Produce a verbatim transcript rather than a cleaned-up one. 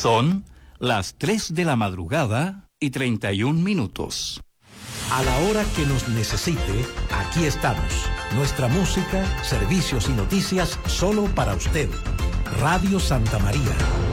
Son las tres de la madrugada y treinta y un minutos. A la hora que nos necesite, aquí estamos. Nuestra música, servicios y noticias solo para usted. Radio Santa María.